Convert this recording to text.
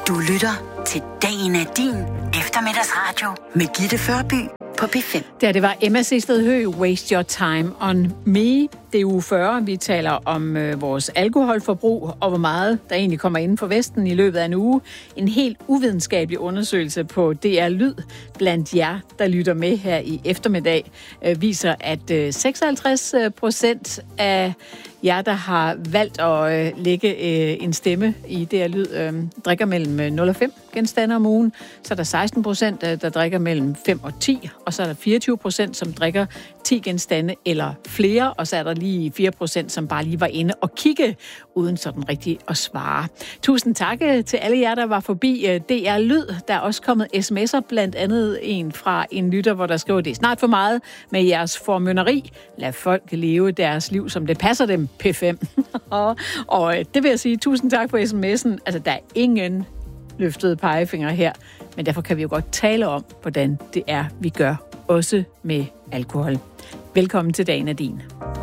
Du lytter til Dagen er din eftermiddagsradio med Gitte Førby på P5. Det var Emma Sehsted Høgh, Waste Your Time on Me. Det er uge 40. Vi taler om vores alkoholforbrug og hvor meget der egentlig kommer inden for Vesten i løbet af en uge. En helt uvidenskabelig undersøgelse på DR Lyd blandt jer, der lytter med her i eftermiddag, viser, at 56% af jer, der har valgt at lægge en stemme i DR Lyd, drikker mellem 0 og 5 genstande om ugen. Så er der 16%, der drikker mellem 5 og 10, og så er der 24%, som drikker 10 genstande eller flere, og så er der lige 4%, som bare lige var inde og kigge, uden sådan rigtig at svare. Tusind tak til alle jer, der var forbi DR Lyd. Der er også kommet sms'er, blandt andet en fra en lytter, hvor der skriver, det er snart for meget med jeres formynderi. Lad folk leve deres liv, som det passer dem, P5. og det vil jeg sige, tusind tak for sms'en. Altså, der er ingen løftede pegefinger her, men derfor kan vi jo godt tale om, hvordan det er, vi gør, også med alkohol. Velkommen til Dagen er din.